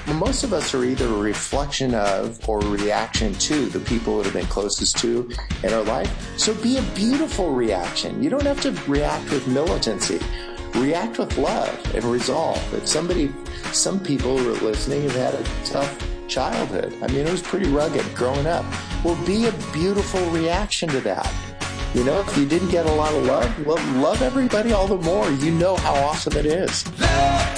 most of us are either a reflection of or a reaction to the people that have been closest to in our life. So be a beautiful reaction. You don't have to react with militancy. React with love and resolve. If some people who are listening have had a tough childhood. I mean, it was pretty rugged growing up. Well, be a beautiful reaction to that. You know, if you didn't get a lot of love, well, love everybody all the more. You know how awesome it is.